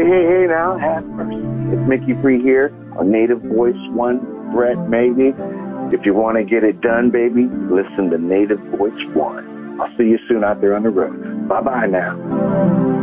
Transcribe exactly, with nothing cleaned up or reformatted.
hey, hey now, have mercy. It's Mickey Free here on Native Voice One, Brett maybe. If you want to get it done, baby, listen to Native Voice One. I'll see you soon out there on the road. Bye-bye now.